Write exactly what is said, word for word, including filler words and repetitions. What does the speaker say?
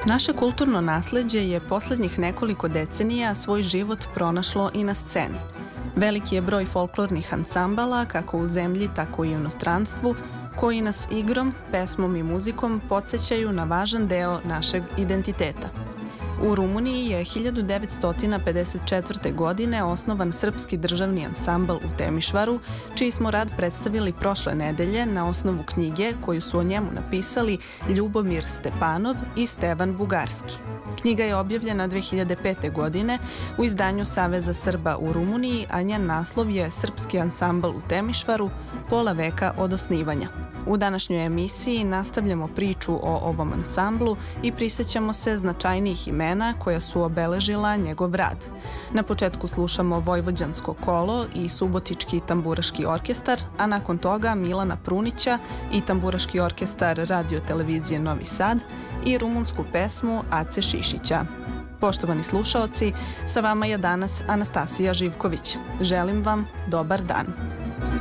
Naše kulturno nasleđe je poslednjih nekoliko decenija svoj život pronašlo i na sceni. Veliki je broj folklornih ansambala, kako u zemlji, tako i u inostranstvu, koji nas igrom, pesmom i muzikom podsjećaju na važan deo našeg identiteta. U Rumuniji je hiljadu devetsto pedeset četvrte. godine osnovan Srpski državni ansambl u Temišvaru, čiji smo rad predstavili prošle nedelje na osnovu knjige koju su o njemu napisali Ljubomir Stepanov i Stevan Bugarski. Knjiga je objavljena dve hiljade pete. godine u izdanju Saveza Srba u Rumuniji, a njen naslov je Srpski ansambl u Temišvaru, pola veka od osnivanja. U današnjoj emisiji nastavljamo priču o ovom ansamblu i prisjećamo se značajnijih imena koja su obeležila njegov rad. Na početku slušamo Vojvođansko kolo i Subotički tamburaški orkestar, a nakon toga Milana Prunića i Tamburaški orkestar Radio televizije Novi Sad i rumunsku pesmu Ace Šišića. Poštovani slušaoci, sa vama je danas Anastasija Živković. Želim vam dobar dan.